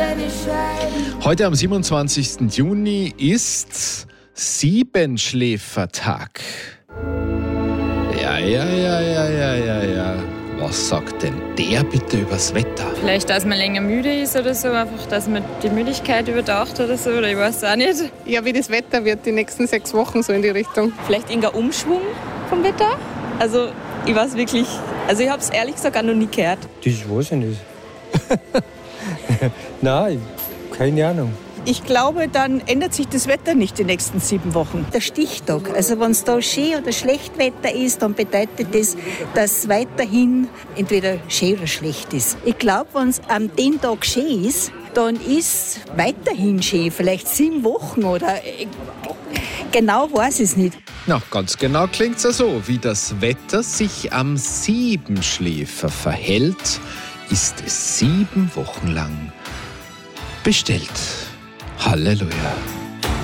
Heute am 27. Juni ist Siebenschläfertag. Ja. Was sagt denn der bitte übers Wetter? Vielleicht, dass man länger müde ist oder so, einfach, dass man die Müdigkeit überdacht oder so, oder ich weiß auch nicht. Ja, wie das Wetter wird die nächsten 6 Wochen so in die Richtung. Vielleicht irgendein Umschwung vom Wetter? Also, ich weiß wirklich, ich habe es ehrlich gesagt auch noch nie gehört. Das weiß ich nicht. Nein, keine Ahnung. Ich glaube, dann ändert sich das Wetter nicht die nächsten 7 Wochen. Der Stichtag, also wenn es da schön oder schlecht Wetter ist, dann bedeutet das, dass weiterhin entweder schön oder schlecht ist. Ich glaube, wenn es an dem Tag schön ist, dann ist weiterhin schön, vielleicht 7 Wochen oder genau weiß ich es nicht. Na, ganz genau klingt es ja so. Wie das Wetter sich am Siebenschläfer verhält, ist es 7 Wochen lang bestellt. Halleluja.